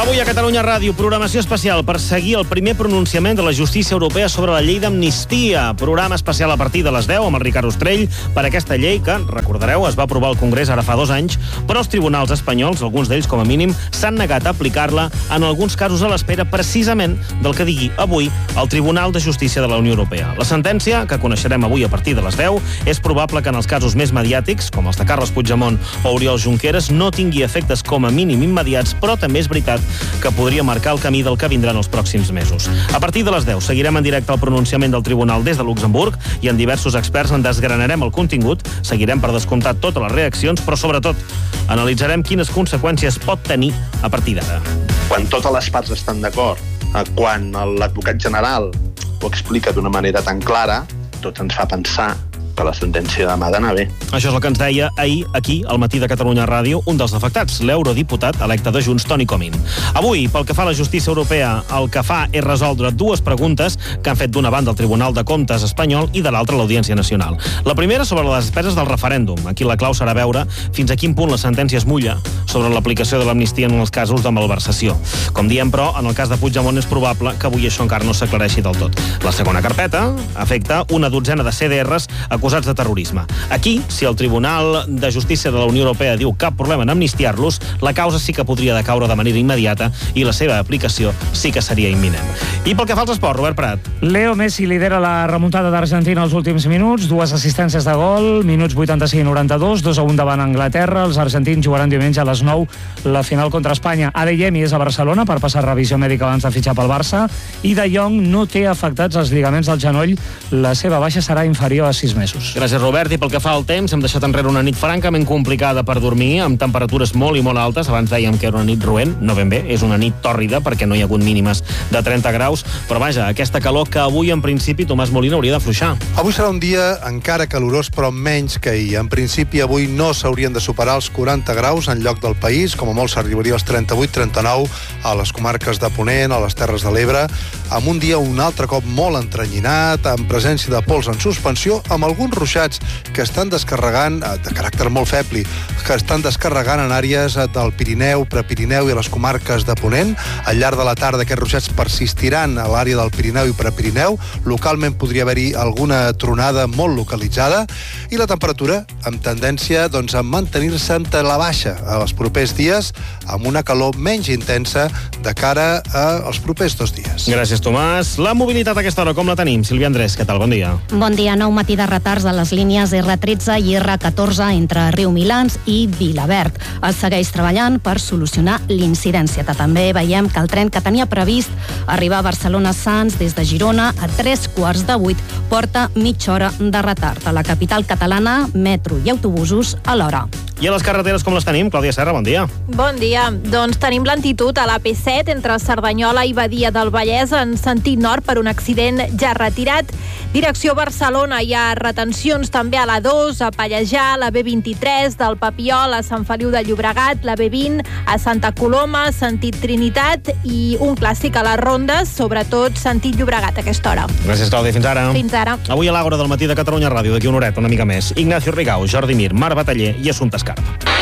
Avui a Catalunya Ràdio, programació especial per seguir el primer pronunciament de la justícia europea sobre la llei d'amnistia. Programa especial a partir de les 10 amb el Ricard Ostrell per aquesta llei que, recordareu, es va aprovar al Congrés ara fa 2 anys, però els tribunals espanyols, alguns d'ells com a mínim, s'han negat a aplicar-la en alguns casos a l'espera precisament del que digui avui el Tribunal de Justícia de la Unió Europea. La sentència, que coneixerem avui a partir de les 10, és probable que en els casos més mediàtics, com els de Carles Puigdemont o Oriol Junqueras, no tingui efectes com a mínim immediats, però també és veritat que podria marcar el camí del que vindrà en els pròxims mesos. A partir de les 10 seguirem en directe el pronunciament del Tribunal des de Luxemburg i amb diversos experts en desgranarem el contingut, seguirem per descomptar totes les reaccions, però sobretot analitzarem quines conseqüències pot tenir a partir d'ara. Quan totes les parts estan d'acord, quan l'advocat general ho explica d'una manera tan clara, tot ens fa pensar que la sentència demà ha d'anar bé. Això és el que ens deia ahir, aquí, al Matí de Catalunya Ràdio, un dels afectats, l'eurodiputat electe de Junts, Toni Comín. Avui, pel que fa a la justícia europea, el que fa és resoldre 2 preguntes que han fet d'una banda el Tribunal de Comptes espanyol i de l'altra l'Audiència Nacional. La primera sobre les despeses del referèndum. Aquí la clau serà veure fins a quin punt la sentència es mulla sobre l'aplicació de l'amnistia en els casos de malversació. Com diem, però, en el cas de Puigdemont és probable que avui això encara no s'aclareixi del tot. La segona carpeta afecta una dotzena de CDRs acusats de terrorisme. Aquí, si el Tribunal de Justícia de la Unió Europea diu cap problema en amnistiar-los, la causa sí que podria decaure de manera immediata i la seva aplicació sí que seria imminent. I pel que fa als esports, Robert Prat. Leo Messi lidera la remuntada d'Argentina als últims minuts, 2 assistències de gol, minuts 85 i 92, 2-1 davant Anglaterra. Els argentins jugaran diumenge a les 9 la final contra Espanya. Adeyemi és a Barcelona per passar revisió mèdica abans de fitxar pel Barça i De Jong no té afectats els lligaments del genoll. La seva baixa serà inferior a 6 mesos. Gràcies, Robert. I pel que fa al temps, hem deixat enrere una nit francament complicada per dormir, amb temperatures molt i molt altes. Abans dèiem que era una nit roent, no ben bé, és una nit tòrrida perquè no hi ha hagut mínimes de 30 graus, però vaja, aquesta calor que avui en principi Tomàs Molina hauria d'afluixar. Avui serà un dia encara calorós però menys que ahir. En principi avui no s'haurien de superar els 40 graus en lloc del país, com a molt s'arribaria als 38-39 a les comarques de Ponent, a les Terres de l'Ebre, amb un dia un altre cop molt entrenyinat, amb presència de pols en suspensió, amb alguns ruixats que estan descarregant, de caràcter molt feble, que estan descarregant en àrees del Pirineu, Prepirineu i a les comarques de Ponent. Al llarg de la tarda aquests ruixats persistiran a l'àrea del Pirineu i Prepirineu. Localment podria haver-hi alguna tronada molt localitzada i la temperatura amb tendència a mantenir-se entre la baixa els propers dies amb una calor menys intensa de cara als propers 2 dies. Gràcies, Tomàs. La mobilitat a aquesta hora, com la tenim? Sílvia Andrés, què tal? Bon dia. Bon dia. Nou matí de retards a les línies R13 i R14 entre Riumilans i Vilaverd. Es segueix treballant per solucionar l'incidència. També veiem que el tren que tenia previst arribar a Barcelona-Sants des de Girona a 7:45 porta mitja hora de retard. A la capital catalana, metro i autobusos a l'hora. I a les carreteres com les tenim? Clàudia Serra, bon dia. Bon dia. Doncs tenim lentitud a l'AP7 entre Cerdanyola i Badia del Vallès en sentit nord per un accident ja retirat. Direcció Barcelona hi ha retencions també a l'A2, a Pallejà, la B23 del Papiol a Sant Feliu de Llobregat, la B20 a Santa Coloma, sentit Trinitat i un clàssic a les rondes, sobretot sentit Llobregat a aquesta hora. Gràcies, Clàudia. Fins ara. Fins ara. Avui a l'Àgora del Matí de Catalunya Ràdio, d'aquí una horeta, una mica més. Ignacio Rigau, Jordi Mir, Mar Bataller i Assumpta Escarp.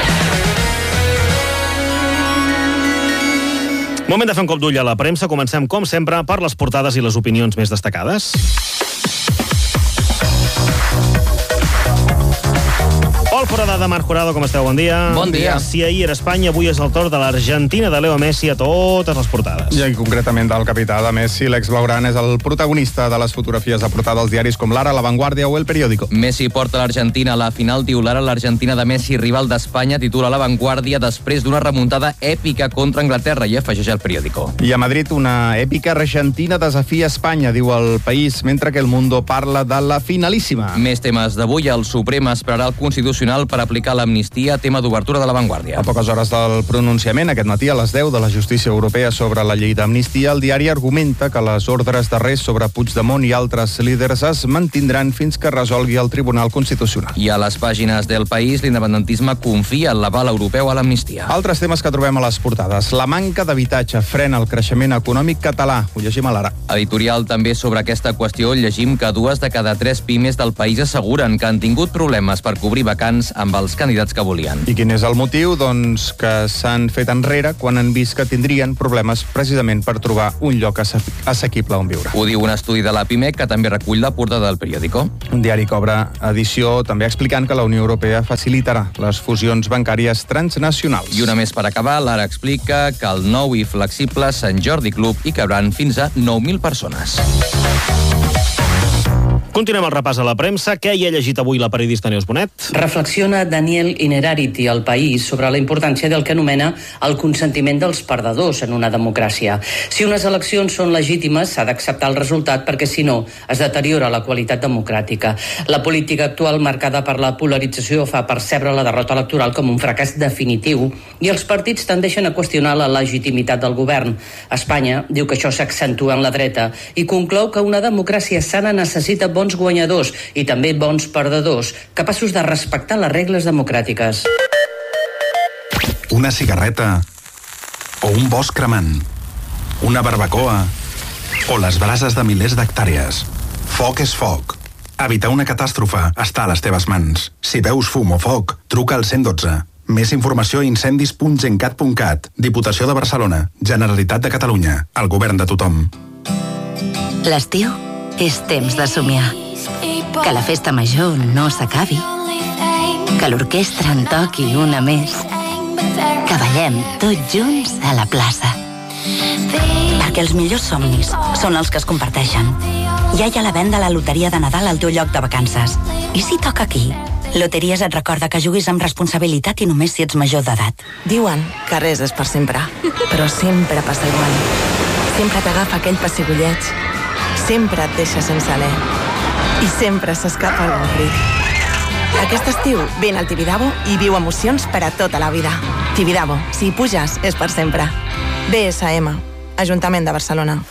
Moment de fer un cop d'ull a la premsa. Comencem, com sempre, per les portades i les opinions més destacades. Pol Foradada, de Marc Jurado, com esteu? Bon dia. Bon dia. Si ahir era Espanya, avui és el torn de l'Argentina de Leo Messi a totes les portades. I concretament del capità de Messi, l'ex-blaugrana és el protagonista de les fotografies de portada als diaris com l'Ara, La Vanguardia o El Periódico. Messi porta l'Argentina a la final, diu l'Ara. L'Argentina de Messi, rival d'Espanya, titula La Vanguardia després d'una remuntada èpica contra Anglaterra i afegeix El Periódico. I a Madrid, una èpica argentina desafia Espanya, diu El País, mentre que El Mundo parla de la finalíssima. Més temes d'avui. El Suprem esperarà el Constitucional per aplicar l'amnistia, tema d'obertura de La Vanguardia. A poques hores del pronunciament, aquest matí a les 10 de la justícia europea sobre la llei d'amnistia, el diari argumenta que les ordres d'arrest sobre Puigdemont i altres líders es mantindran fins que resolgui el Tribunal Constitucional. I a les pàgines del País, l'independentisme confia en l'aval europeu a l'amnistia. Altres temes que trobem a les portades. La manca d'habitatge frena el creixement econòmic català. Ho llegim a l'Ara. Editorial també sobre aquesta qüestió. Llegim que 2 de cada 3 pimes del país asseguren que han tingut problemes per cobrir vacants catalans amb els candidats que volien. I quin és el motiu? Doncs que s'han fet enrere quan han vist que tindrien problemes precisament per trobar un lloc assequible on viure. Ho diu un estudi de la PIMEC que també recull la portada del periòdico. Un diari que obre edició també explicant que la Unió Europea facilitarà les fusions bancàries transnacionals. I una més per acabar, l'Ara explica que el nou i flexible Sant Jordi Club hi cabran fins a 9.000 persones. Continuem el repàs a la premsa. Què hi ha llegit avui la periodista Neus Bonet? Reflexiona Daniel Innerarity al País sobre la importància del que anomena el consentiment dels perdedors en una democràcia. Si unes eleccions són legítimes, s'ha d'acceptar el resultat perquè, si no, es deteriora la qualitat democràtica. La política actual, marcada per la polarització, fa percebre la derrota electoral com un fracàs definitiu i els partits tendeixen a qüestionar la legitimitat del govern. Espanya diu que això s'accentua en la dreta i conclou que una democràcia sana necessita bons guanyadors i també bons perdedors, capaços de respectar les regles democràtiques. Una cigarreta o un bosc cremant, una barbacoa o les brases de milers d'hectàrees. Foc és foc. Evitar una catàstrofe està a les teves mans. Si veus fum o foc, truca al 112. Més informació a incendis.gencat.cat. Diputació de Barcelona. Generalitat de Catalunya. El govern de tothom. L'estiu és temps de somiar. Que la festa major no s'acabi. Que l'orquestra en toqui una més. Que ballem tots junts a la plaça. Perquè els millors somnis són els que es comparteixen. Ja hi ha la venda a la loteria de Nadal al teu lloc de vacances. I si toca aquí? Loteries et recorda que juguis amb responsabilitat i només si ets major d'edat. Diuen que res és per sempre, però sempre passa igual. Sempre t'agafa aquell pessigolleig. Sempre et deixa sense alè. I sempre s'escapa el avorrit. Aquest estiu vine al Tibidabo i viu emocions per a tota la vida. Tibidabo, si hi puges, és per sempre. BSM, Ajuntament de Barcelona.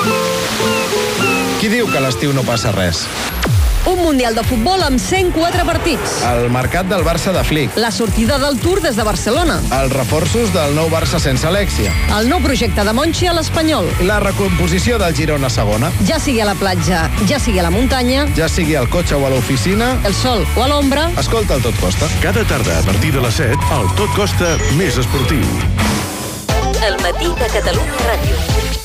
Qui diu que a l'estiu no passa res? Un Mundial de futbol amb 104 partits. El mercat del Barça de Flick. La sortida del Tour des de Barcelona. Els reforços del nou Barça sense Alexia. El nou projecte de Monchi a l'Espanyol. La recomposició del Girona segona. Ja sigui a la platja, ja sigui a la muntanya. Ja sigui al cotxe o a l'oficina. El sol o a l'ombra. Escolta el Tot Costa. Cada tarda a partir de les 7, el Tot Costa més esportiu. El matí de Catalunya Ràdio.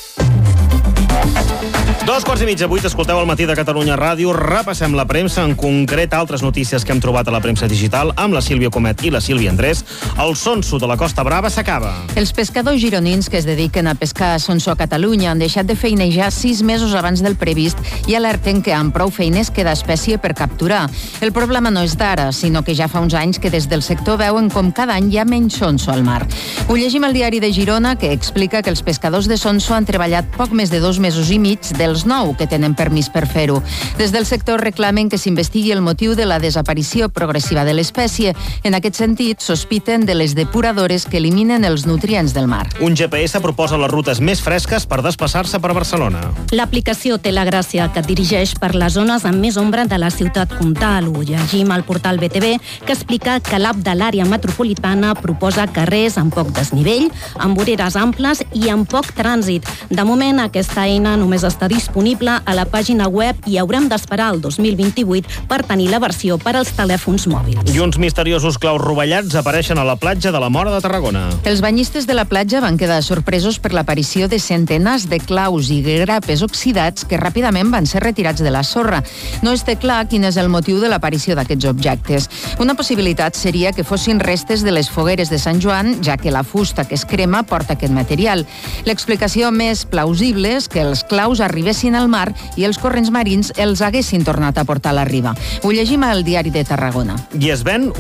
2:15, escolteu el matí de Catalunya Ràdio. Repassem la premsa, en concret altres notícies que hem trobat a la premsa digital amb la Sílvia Comet i la Sílvia Andrés. El sonso de la Costa Brava s'acaba. Els pescadors gironins que es dediquen a pescar sonso a Catalunya han deixat de feinejar 6 mesos abans del previst i alerten que amb prou feines queda espècie per capturar. El problema no és d'ara, sinó que ja fa uns anys que des del sector veuen com cada any hi ha menys sonso al mar. Ho llegim al diari de Girona, que explica que els pescadors de sonso han treballat poc més de 2 mesos i mig dels 9 que tenen permís per fer-ho. Des del sector reclamen que s'investigui el motiu de la desaparició progressiva de l'espècie. En aquest sentit, sospiten de les depuradores que eliminen els nutrients del mar. Un GPS proposa les rutes més fresques per desplaçar-se per Barcelona. L'aplicació té la gràcia que et dirigeix per les zones amb més ombra de la ciutat comtal. Ho llegim al portal BTV, que explica que l'app de l'àrea metropolitana proposa carrers amb poc desnivell, amb voreres amples i amb poc trànsit. De moment, aquesta eina només està disponible a la pàgina web i haurem d'esperar el 2028 per tenir la versió per als telèfons mòbils. I uns misteriosos claus rovellats apareixen a la platja de la Móra de Tarragona. Els banyistes de la platja van quedar sorpresos per l'aparició de centenars de claus i grapes oxidats que ràpidament van ser retirats de la sorra. No està clar quin és el motiu de l'aparició d'aquests objectes. Una possibilitat seria que fossin restes de les fogueres de Sant Joan, ja que la fusta que es crema porta aquest material. L'explicació més plausible és que els claus arribessin al mar i els corrents marins els haguessin tornat a portar a la riba. Ho llegim al diari de Tarragona. I es ven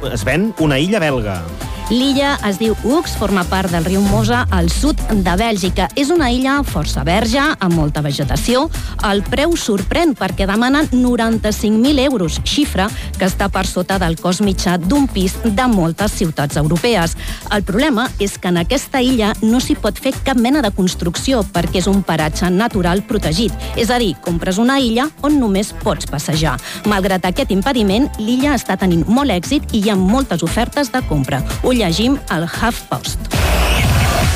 una illa belga. L'illa es diu Ux, forma part del riu Mosa al sud de Bèlgica. És una illa força verge, amb molta vegetació. El preu sorprèn perquè demanen 95.000 euros, xifra que està per sota del cost mitjà d'un pis de moltes ciutats europees. El problema és que en aquesta illa no s'hi pot fer cap mena de construcció perquè és un paratge natural protegit. És a dir, compres una illa on només pots passejar. Malgrat aquest impediment, l'illa està tenint molt èxit i hi ha moltes ofertes de compra. Ho llegim al HuffPost.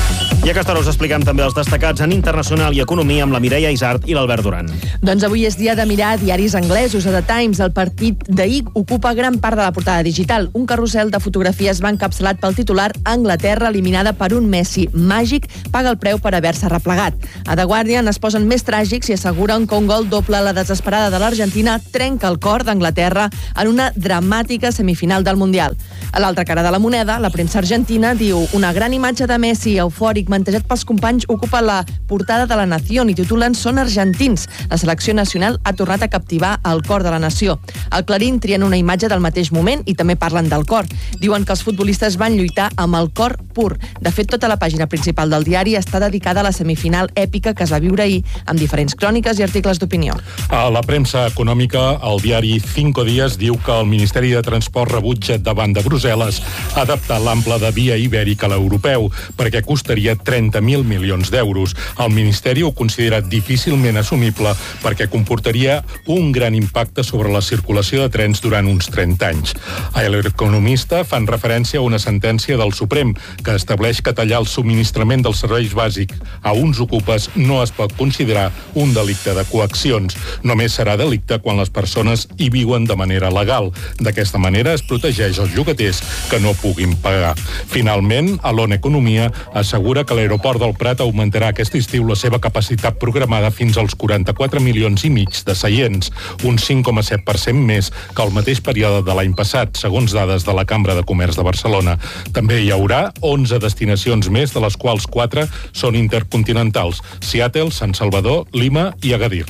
I a aquesta hora us expliquem també els destacats en internacional i economia amb la Mireia Isart i l'Albert Duran. Doncs avui és dia de mirar diaris anglesos. A The Times, el partit d'ahir ocupa gran part de la portada digital. Un carrusel de fotografies va encapçalat pel titular Anglaterra eliminada per un Messi màgic paga el preu per haver-se replegat. A The Guardian es posen més tràgics i asseguren que un gol doble a la desesperada de l'Argentina trenca el cor d'Anglaterra en una dramàtica semifinal del Mundial. A l'altra cara de la moneda, la premsa argentina diu una gran imatge de Messi eufòric mantejat pels companys ocupa la portada de La Nación i titulen Són argentins. La selecció nacional ha tornat a captivar el cor de la nació. Al Clarín trien una imatge del mateix moment i també parlen del cor. Diuen que els futbolistes van lluitar amb el cor pur. De fet, tota la pàgina principal del diari està dedicada a la semifinal èpica que es va viure ahir, amb diferents cròniques i articles d'opinió. A la premsa econòmica, el diari Cinco Días diu que el Ministeri de Transport rebutja davant de Brussel·les adaptar l'ample de via ibèrica a l'europeu, perquè costaria 30.000 milions d'euros. El Ministeri ho considera difícilment assumible perquè comportaria un gran impacte sobre la circulació de trens durant uns 30 anys. A l'Economista fan referència a una sentència del Suprem que estableix que tallar el subministrament dels serveis bàsics a uns ocupes no es pot considerar un delicte de coaccions. Només serà delicte quan les persones hi viuen de manera legal. D'aquesta manera es protegeix els llogaters que no puguin pagar. Finalment, Alon Economia assegura que l'aeroport del Prat augmentarà aquest estiu la seva capacitat programada fins als 44 milions i mig de seients, un 5,7% més que el mateix període de l'any passat, segons dades de la Cambra de Comerç de Barcelona. També hi haurà 11 destinacions més, de les quals 4 són intercontinentals: Seattle, Sant Salvador, Lima i Agadir.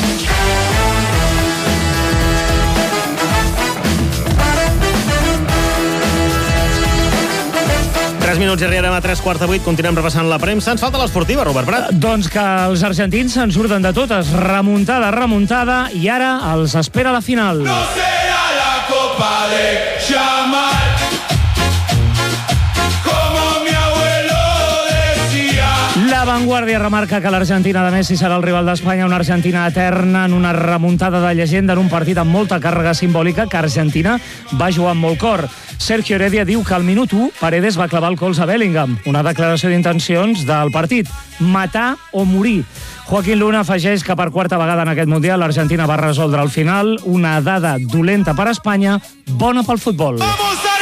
Minuts i arribarem a 7:45. Continuem repassant la premsa. Ens falta l'esportiva, Robert Prat. Doncs que els argentins se'n surten de totes. Remuntada, i ara els espera la final. No será la Copa de Yamal. La Vanguardia remarca que l'Argentina de Messi serà el rival d'Espanya, una Argentina eterna en una remuntada de llegenda en un partit amb molta càrrega simbòlica que Argentina va jugar amb molt cor. Sergio Heredia diu que al minut 1 Paredes va clavar el colze a Bellingham, una declaració d'intencions del partit: matar o morir. Joaquín Luna afegeix que per quarta vegada en aquest Mundial l'Argentina va resoldre al final, una dada dolenta per Espanya, bona pel futbol.